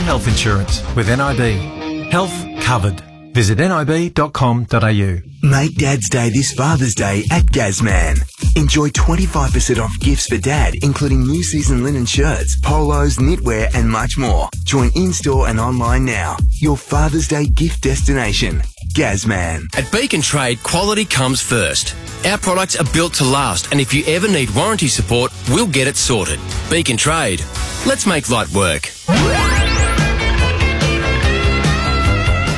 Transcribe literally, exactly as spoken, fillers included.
health insurance with N I B. Health covered. Visit N I B dot com dot A U. Make Dad's Day this Father's Day at Gazman. Enjoy twenty-five percent off gifts for Dad, including new season linen shirts, polos, knitwear and much more. Join in-store and online now. Your Father's Day gift destination. Gazman. At Beacon Trade, quality comes first. Our products are built to last, and if you ever need warranty support, we'll get it sorted. Beacon Trade. Let's make light work.